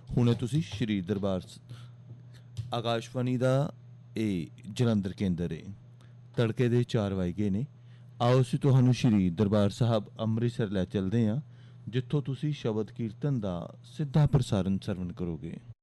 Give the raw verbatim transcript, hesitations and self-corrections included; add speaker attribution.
Speaker 1: ਹੁਣੇ ਤੁਸੀਂ ਸ਼੍ਰੀ ਦਰਬਾਰ ਸ- ਆਕਾਸ਼ਵਾਣੀ ਦਾ ਇਹ ਜਲੰਧਰ ਕੇਂਦਰ ਹੈ। ਤੜਕੇ ਦੇ ਚਾਰ ਵੱਜ ਗਏ ਨੇ। ਆਓ ਅਸੀਂ ਤੁਹਾਨੂੰ ਸ਼੍ਰੀ ਦਰਬਾਰ ਸਾਹਿਬ ਅੰਮ੍ਰਿਤਸਰ ਲੈ ਚੱਲਦੇ ਹਾਂ, ਜਿੱਥੋਂ ਤੁਸੀਂ ਸ਼ਬਦ ਕੀਰਤਨ ਦਾ ਸਿੱਧਾ ਪ੍ਰਸਾਰਣ ਸਰਵਣ ਕਰੋਗੇ।